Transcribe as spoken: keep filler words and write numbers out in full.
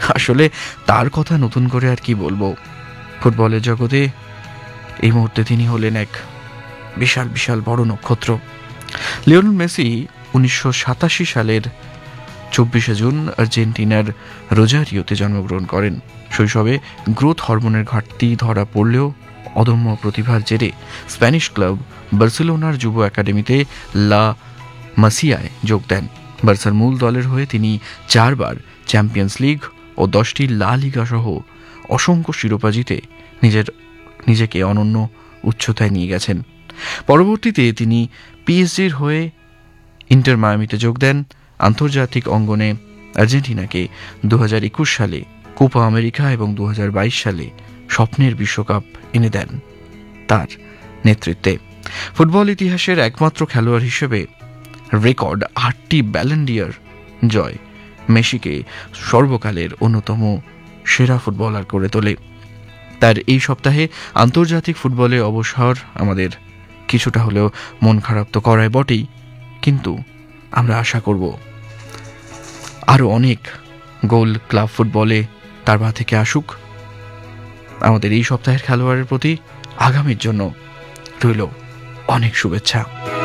আসলে তার কথা নতুন করে আর কি বলবো। ফুটবলের জগতে এই মুহূর্তে তিনি হলেন এক বিশাল বিশাল বড় নক্ষত্র। লিওনেল মেসি উনিশশো সাতাশি সালের চব্বিশে জুন আর্জেন্টিনার রোজারিওতে জন্মগ্রহণ করেন। শৈশবে গ্রোথ হরমোনের ঘাটতি ধরা পড়লেও অদম্য প্রতিভার জেরে স্প্যানিশ ক্লাব বার্সেলোনার যুব একাডেমিতে লা মাসিয়ায় যোগ দেন। বার্সার মূল দলের হয়ে তিনি চারবার চ্যাম্পিয়ন্স লিগ ও দশটি লা লিগা সহ অসংখ্য শিরোপা জিতে নিজের নিজেকে অনন্য উচ্চতায় নিয়ে গেছেন। পরবর্তীতে তিনি পিএসজির হয়ে ইন্টার মায়ামিতে যোগ দেন। আন্তর্জাতিক অঙ্গনে আর্জেন্টিনাকে দু হাজার একুশ সালে কোপা আমেরিকা এবং দু হাজার বাইশ সালে স্বপ্নের বিশ্বকাপ এনে দেন তার নেতৃত্বে। ফুটবল ইতিহাসের একমাত্র খেলোয়াড় হিসেবে রেকর্ড আটটি ব্যালন ডি'অর জয় মেসিকে সর্বকালের অন্যতম সেরা ফুটবলার করে তোলে। তার এই সপ্তাহে আন্তর্জাতিক ফুটবলে অবসর আমাদের কিছুটা হলেও মন খারাপ তো করায় বটেই, কিন্তু আমরা আশা করব আরও অনেক গোল ক্লাব ফুটবলে তার পা থেকে আসুক। আমাদের এই সপ্তাহের খেলোয়াড়ের প্রতি আগামীর জন্য রইল অনেক শুভেচ্ছা।